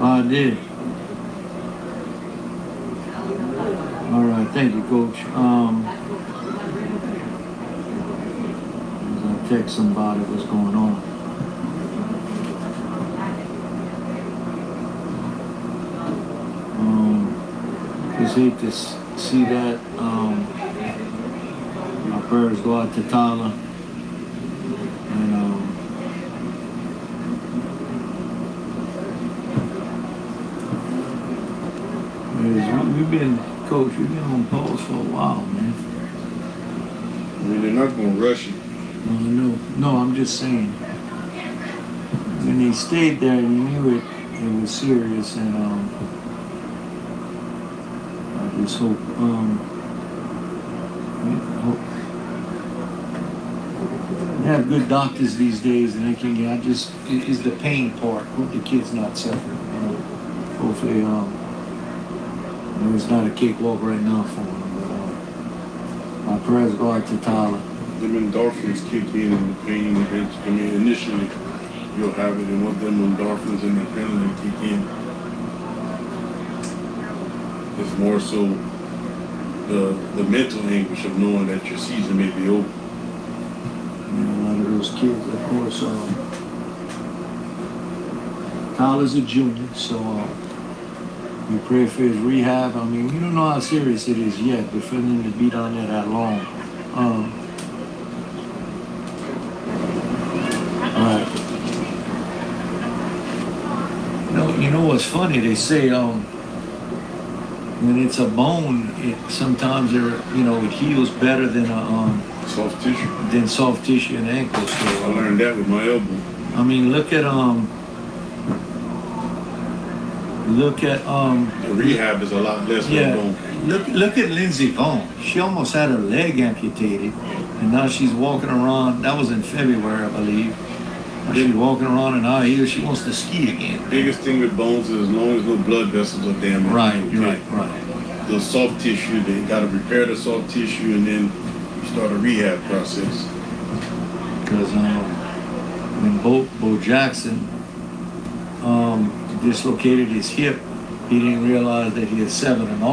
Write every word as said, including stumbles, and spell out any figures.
I did. All right, thank you, Coach. Um, as I text somebody what's going on. Um, just hate to s- see that. Um, my prayers go out to Tyler. And um, is- we've been, Coach, we've been on pause for a while, man. I mean, they're not going to rush it. No, no, no, I'm just saying. When they stayed there, you knew it, it was serious, and um, I just hope, um, hope they have good doctors these days, and they can get. I just it is the pain part. Hope the kid's not suffering. You know? Hopefully, um, you know, it's not a cakewalk right now for him. But um, my prayers go out to Tyler. Them endorphins kick in and the pain eventually. I mean, initially you'll have it, and once them endorphins and the adrenaline kick in, it's more so the the mental anguish of knowing that your season may be over. You know, a lot of those kids, of course. Um, Tyler's a junior, so uh, we pray for his rehab. I mean, we don't know how serious it is yet, but for him to be down there that long. Um, all right. You know, you know what's funny? They say um, when it's a bone, it sometimes they're, you know, it heals better than a um, Soft tissue. than soft tissue and ankle. So, I learned that with my elbow. I mean, look at um, look at um. The rehab is a lot less Yeah, than bone. look look at Lindsey Vonn. She almost had her leg amputated, and now she's walking around. That was in February, I believe. Now she's walking around in high heels. She wants to ski again. Biggest thing with bones is as long as no blood vessels are damaged. Right, okay? right, right. The soft tissue, they got to repair the soft tissue and then you start a rehab process. Because um, when Bo, Bo Jackson um, dislocated his hip, he didn't realize that he had seven and all.